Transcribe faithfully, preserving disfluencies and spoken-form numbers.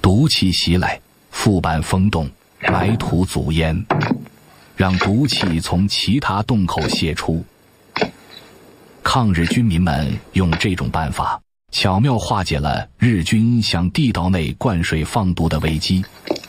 毒气袭来，腹板风动，埋土阻烟，让毒气从其他洞口泄出。抗日军民们用这种办法，巧妙化解了日军向地道内灌水放毒的危机。